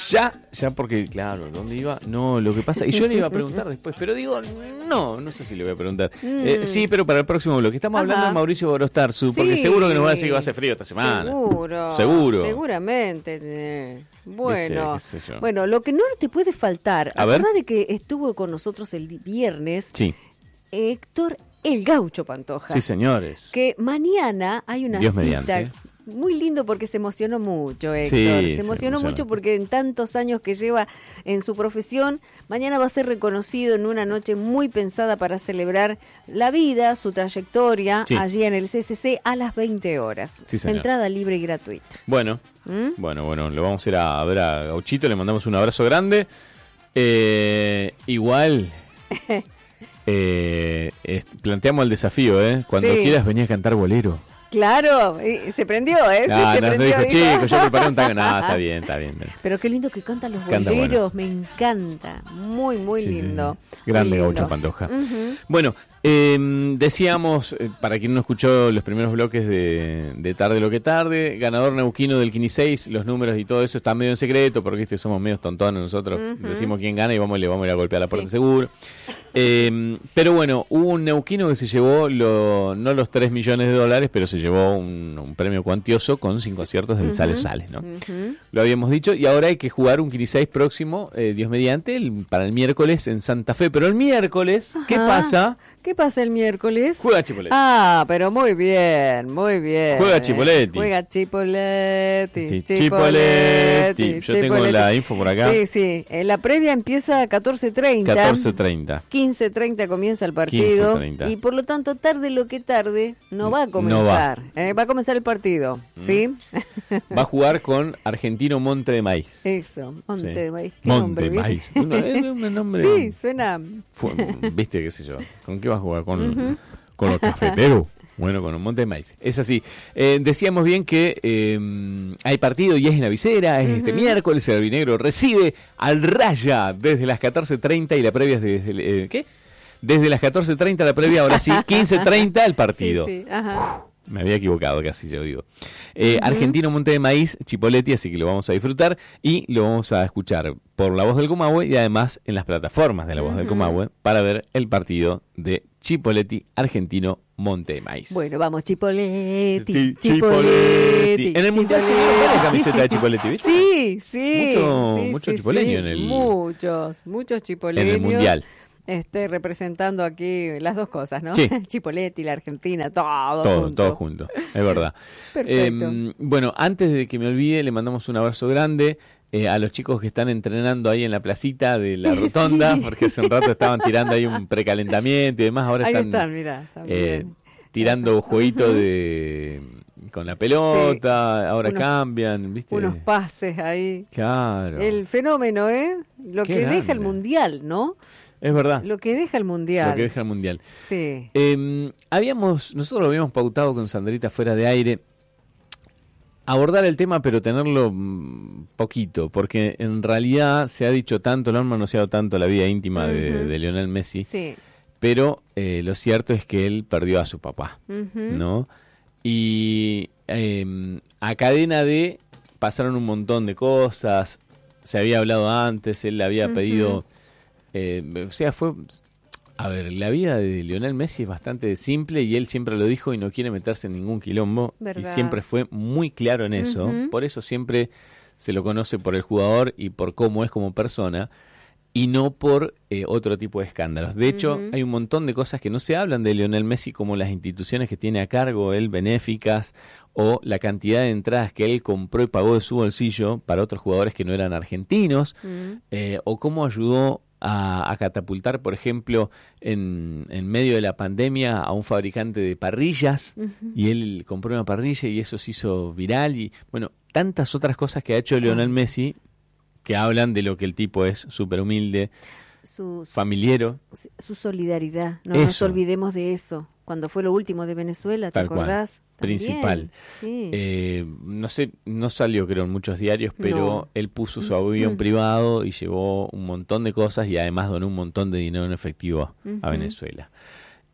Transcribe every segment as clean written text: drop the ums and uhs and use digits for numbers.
Ya porque, claro, ¿dónde iba? No, lo que pasa, y yo le iba a preguntar después, pero digo, no sé si le voy a preguntar. Sí, pero para el próximo bloque. Estamos hablando de Mauricio Gorostarzu, porque seguro que nos va a decir que va a hacer frío esta semana. Seguro. Seguramente. Bueno, ¿Viste? ¿Qué sé yo? Bueno, lo que no te puede faltar, A ver. además de que estuvo con nosotros el viernes, Sí. Héctor El Gaucho Pantoja. Sí, señores. Que mañana hay una Dios cita mediante. muy lindo porque se emocionó mucho, Héctor. Sí, se emocionó mucho porque en tantos años que lleva en su profesión, mañana va a ser reconocido en una noche muy pensada para celebrar la vida, su trayectoria, allí en el CCC a las 20 horas. Sí, señor. Entrada libre y gratuita. Bueno, lo vamos a ir a ver a Gauchito, le mandamos un abrazo grande. Igual... planteamos el desafío, cuando quieras venir a cantar bolero. Claro, y se prendió, se prendió, dijo, chicos, yo preparé un tango. No, está bien. Pero qué lindo que cantan los Canta boleros, bueno. me encanta, muy lindo. Sí. Grande muy lindo. Gaucho Pantoja. Bueno, decíamos, para quien no escuchó los primeros bloques de Tarde lo que tarde, ganador neuquino del Quini 6, los números y todo eso está medio en secreto, porque somos medio tontones nosotros, decimos quién gana y le vamos a ir a golpear la puerta seguro. Pero bueno, hubo un neuquino que se llevó no los 3 millones de dólares, pero se llevó un premio cuantioso con 5 aciertos del Sales, ¿no? Lo habíamos dicho, y ahora hay que jugar un Quini 6 próximo, Dios mediante, para el miércoles en Santa Fe. Pero el miércoles, ¿qué pasa? ¿Qué pasa el miércoles? Juega Chipoletti. Pero muy bien. Juega Chipoletti. Juega Chipoletti. Yo tengo la info por acá. Sí. La previa empieza a 14:30. 14:30. 15:30 comienza el partido. 15:30. Y por lo tanto, tarde lo que tarde, no va a comenzar. Va a comenzar el partido, ¿sí? Va a jugar con Argentino Monte de Maíz. Eso, Monte de Maíz. ¿Qué Monte nombre, de Maíz. Un nombre... Sí, suena... ¿Viste qué sé yo? ¿Con qué va a jugar? ¿Con los cafeteros? Bueno, con un Monte de Maíz. Es así. Decíamos bien que hay partido y es en la visera, es este miércoles. El albinegro recibe al Raya desde las 14:30 y la previa es desde... ¿qué? Desde las 14:30 la previa, ahora sí, 15:30 el partido. Sí, ajá. Me había equivocado casi, yo digo. Argentino Monte de Maíz, Chipoletti, así que lo vamos a disfrutar y lo vamos a escuchar por La Voz del Comahue y además en las plataformas de La Voz del Comahue para ver el partido de Chipoletti, Argentino Monte de Maíz. Bueno, vamos, Chipoletti. En el Mundial se vieron varias camisetas de Chipoletti, ¿viste? Sí. Mucho chipoleño en el... Muchos chipoleños. En el Mundial. Representando aquí las dos cosas, ¿no? Sí. Chipoletti, la Argentina, todo junto, es verdad. Perfecto. Bueno, antes de que me olvide, le mandamos un abrazo grande a los chicos que están entrenando ahí en la placita de la rotonda, porque hace un rato estaban tirando ahí un precalentamiento y demás, ahora están mirá, tirando jueguito con la pelota, ahora cambian, ¿viste? Unos pases ahí. Claro. El fenómeno, Lo Qué que grande. deja el Mundial, ¿no? Es verdad. Lo que deja el Mundial. Sí. Nosotros lo habíamos pautado con Sandrita fuera de aire, abordar el tema, pero tenerlo poquito, porque en realidad se ha dicho tanto, lo han manoseado tanto la vida íntima de Lionel Messi, pero lo cierto es que él perdió a su papá, ¿no? Y a cadena de pasaron un montón de cosas, se había hablado antes, él le había pedido... la vida de Lionel Messi es bastante simple y él siempre lo dijo y no quiere meterse en ningún quilombo. ¿Verdad? Y siempre fue muy claro en eso. Por eso siempre se lo conoce por el jugador y por cómo es como persona y no por otro tipo de escándalos. De hecho, hay un montón de cosas que no se hablan de Lionel Messi, como las instituciones que tiene a cargo él, benéficas, o la cantidad de entradas que él compró y pagó de su bolsillo para otros jugadores que no eran argentinos, o cómo ayudó a catapultar, por ejemplo, en medio de la pandemia a un fabricante de parrillas, y él compró una parrilla y eso se hizo viral, y bueno, tantas otras cosas que ha hecho Lionel Messi que hablan de lo que el tipo es, súper humilde, familiero. Su solidaridad, no nos olvidemos de eso. Cuando fue lo último de Venezuela, ¿te acordás? Principal. Sí. No sé, no salió creo en muchos diarios, pero él puso su avión privado y llevó un montón de cosas y además donó un montón de dinero en efectivo a Venezuela.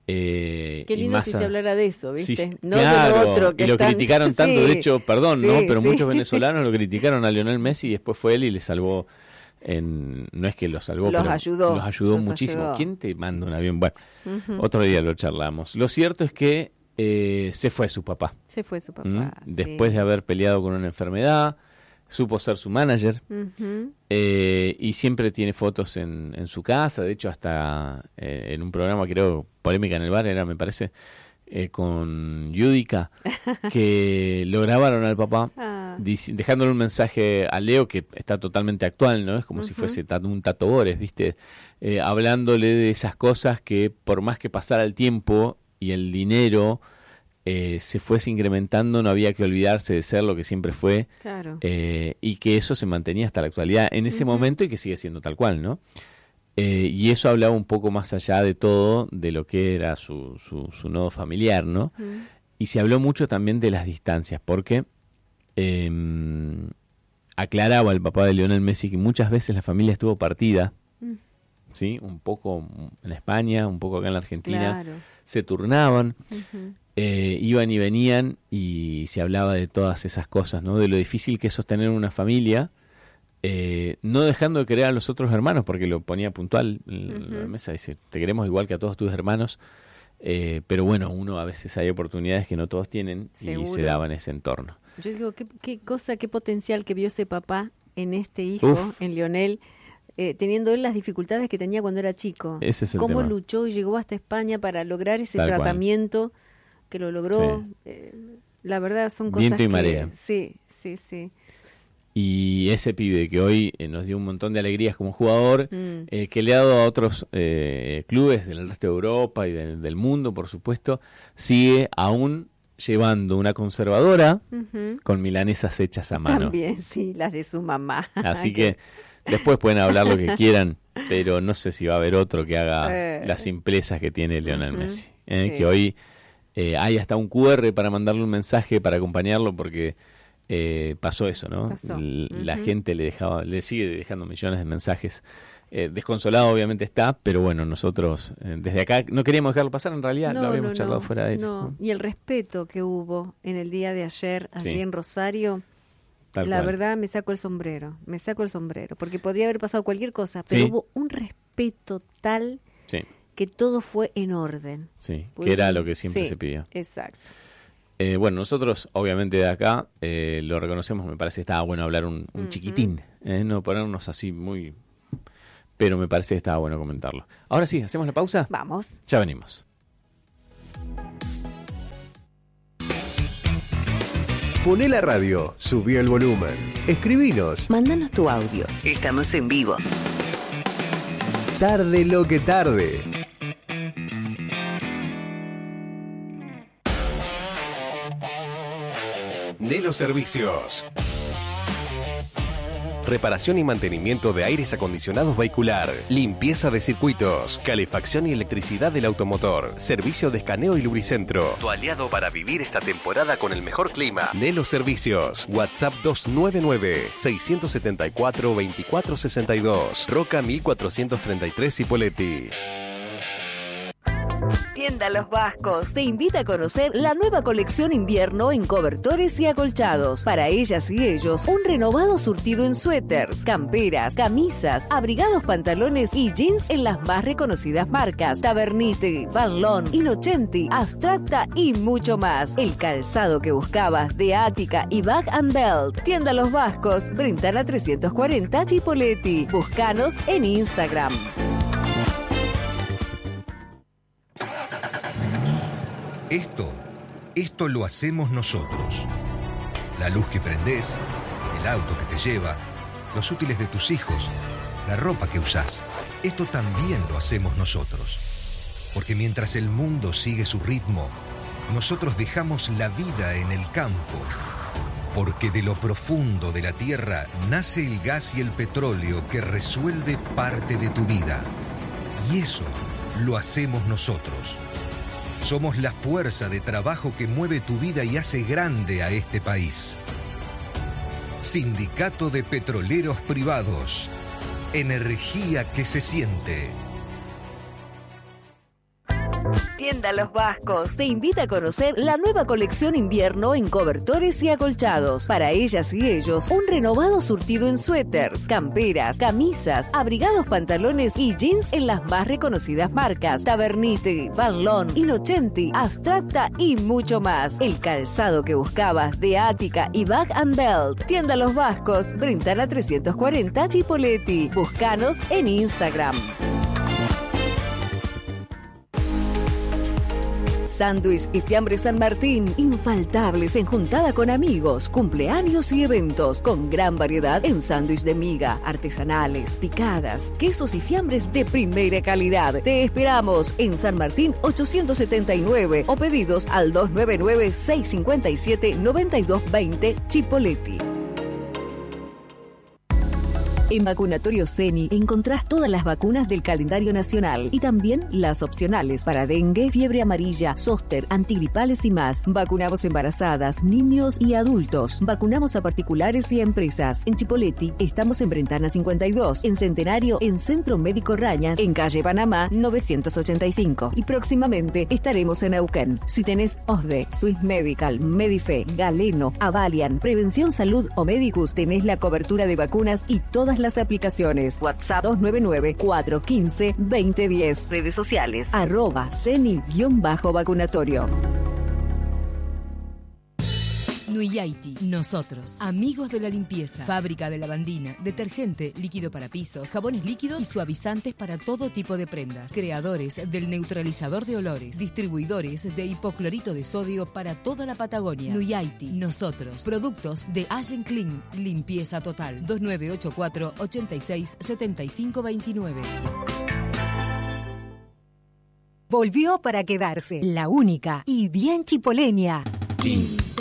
Qué lindo si se hablara de eso, ¿viste? Sí, no claro, de lo otro que y lo criticaron tanto, de hecho, perdón, ¿no? Pero muchos venezolanos lo criticaron a Lionel Messi y después fue él y le salvó, no es que lo salvó, los pero ayudó muchísimo. Ayudó. ¿Quién te manda un avión? Bueno, otro día lo charlamos. Lo cierto es que se fue su papá. Se fue su papá, Después de haber peleado con una enfermedad, supo ser su manager y siempre tiene fotos en su casa. De hecho, hasta en un programa, creo, Polémica en el Bar, me parece, con Yudica, que lo grabaron al papá dejándole un mensaje a Leo que está totalmente actual, ¿no? Es como si fuese un Tato Bores, ¿viste? Hablándole de esas cosas que por más que pasara el tiempo y el dinero se fuese incrementando, no había que olvidarse de ser lo que siempre fue, claro. Y que eso se mantenía hasta la actualidad en ese momento y que sigue siendo tal cual, ¿no? Y eso hablaba un poco más allá de todo, de lo que era su nodo familiar, ¿no? Y se habló mucho también de las distancias, porque aclaraba el papá de Lionel Messi que muchas veces la familia estuvo partida, ¿sí? Un poco en España, un poco acá en la Argentina, claro. Se turnaban, iban y venían, y se hablaba de todas esas cosas, ¿no? De lo difícil que es sostener una familia, no dejando de querer a los otros hermanos, porque lo ponía puntual en la mesa, dice, te queremos igual que a todos tus hermanos, pero bueno, uno a veces hay oportunidades que no todos tienen. ¿Seguro? Y se daba en ese entorno. Yo digo, qué potencial que vio ese papá en este hijo, en Lionel, teniendo él las dificultades que tenía cuando era chico. Ese es el cómo tema. Luchó y llegó hasta España para lograr ese Tal tratamiento cual. Que lo logró. Sí. La verdad son cosas viento y marea. Sí. Y ese pibe que hoy nos dio un montón de alegrías como jugador, que le ha dado a otros clubes del resto de Europa y del mundo, por supuesto, sigue aún llevando una conservadora con milanesas hechas a mano. También, sí, las de su mamá. Así que después pueden hablar lo que quieran, pero no sé si va a haber otro que haga las simplezas que tiene Lionel Messi. Sí. Que hoy hay hasta un QR para mandarle un mensaje, para acompañarlo, porque pasó eso, ¿no? Pasó. La gente le sigue dejando millones de mensajes. Desconsolado obviamente está, pero bueno, nosotros desde acá no queríamos dejarlo pasar, en realidad lo habíamos charlado fuera de él. No. Y el respeto que hubo en el día de ayer allí en Rosario, tal la cual. Verdad me saco el sombrero, porque podría haber pasado cualquier cosa, pero hubo un respeto tal que todo fue en orden. Sí, que era lo que siempre se pidió. Exacto. Bueno, nosotros obviamente de acá lo reconocemos, me parece que estaba bueno hablar un chiquitín, no ponernos así muy... Pero me parece que estaba bueno comentarlo. Ahora sí, ¿hacemos la pausa? Vamos. Ya venimos. Poné la radio, subí el volumen, escribinos. Mándanos tu audio. Estamos en vivo. Tarde lo que tarde. Nelo Servicios. Reparación y mantenimiento de aires acondicionados vehicular, limpieza de circuitos, calefacción y electricidad del automotor, servicio de escaneo y lubricentro. Tu aliado para vivir esta temporada con el mejor clima. Nelo Servicios. WhatsApp 299-674-2462. Roca 1433 Cipolletti. Tienda Los Vascos te invita a conocer la nueva colección invierno en cobertores y acolchados. Para ellas y ellos, un renovado surtido en suéteres, camperas, camisas, abrigados, pantalones y jeans en las más reconocidas marcas: Tabernite, Van Loon, Innocenti, Abstracta y mucho más. El calzado que buscabas de Ática y Bag & Belt. Tienda Los Vascos, Brintana 340 Cipolletti. Búscanos en Instagram. Esto lo hacemos nosotros. La luz que prendés, el auto que te lleva, los útiles de tus hijos, la ropa que usás. Esto también lo hacemos nosotros. Porque mientras el mundo sigue su ritmo, nosotros dejamos la vida en el campo. Porque de lo profundo de la tierra nace el gas y el petróleo que resuelve parte de tu vida. Y eso lo hacemos nosotros. Somos la fuerza de trabajo que mueve tu vida y hace grande a este país. Sindicato de Petroleros Privados. Energía que se siente. Tienda Los Vascos te invita a conocer la nueva colección invierno en cobertores y acolchados. Para ellas y ellos, un renovado surtido en suéteres, camperas, camisas, abrigados, pantalones y jeans en las más reconocidas marcas Tavernite, Van Loon, Innocenti, Abstracta y mucho más. El calzado que buscabas de Ática y Bag & Belt. Tienda Los Vascos, Brentana 340, Chipoleti. Búscanos en Instagram. Sándwich y Fiambres San Martín, infaltables en juntada con amigos, cumpleaños y eventos, con gran variedad en sándwich de miga, artesanales, picadas, quesos y fiambres de primera calidad. Te esperamos en San Martín 879 o pedidos al 299-657-9220 Chipoleti. En Vacunatorio CENI encontrás todas las vacunas del calendario nacional y también las opcionales para dengue, fiebre amarilla, zóster, antigripales y más. Vacunamos embarazadas, niños y adultos. Vacunamos a particulares y a empresas. En Chipoleti estamos en Brentana 52, en Centenario en Centro Médico Raña, en calle Panamá 985 y próximamente estaremos en Neuquén. Si tenés OSDE, Swiss Medical, Medife, Galeno, Avalian, Prevención Salud o Medicus, tenés la cobertura de vacunas y todas las aplicaciones. WhatsApp 299-415-2010. Redes sociales @CENI_vacunatorio. Nuyaiti, nosotros, amigos de la limpieza, fábrica de lavandina, detergente, líquido para pisos, jabones líquidos y suavizantes para todo tipo de prendas, creadores del neutralizador de olores, distribuidores de hipoclorito de sodio para toda la Patagonia. Nuyaiti, nosotros, productos de Allen Clean, limpieza total, 2984-867529. Volvió para quedarse, la única y bien chipoleña.